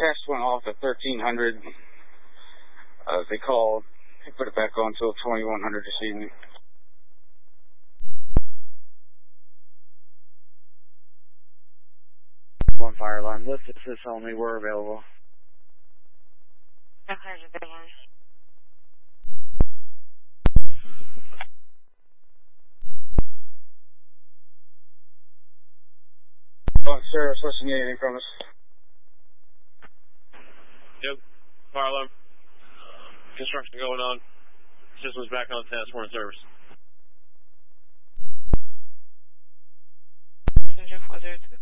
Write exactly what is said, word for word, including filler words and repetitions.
test went off at thirteen hundred. Uh, they called. They put it back on until twenty-one hundred this evening. One fire alarm. Lift assist only. We're available. Oh, sir, what's you need anything from us? Yep. Fire alarm. Construction going on. System's back on test. We're in service. Passenger four zero two.